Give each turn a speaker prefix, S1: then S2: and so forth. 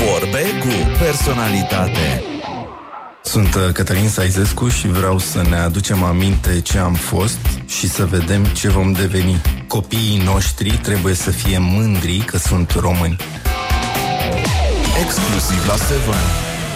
S1: Vorbe cu personalitate.
S2: Sunt Cătălin Saizescu și vreau să ne aducem aminte ce am fost și să vedem ce vom deveni. Copiii noștri trebuie să fie mândri că sunt români.
S1: Exclusiv la Seven.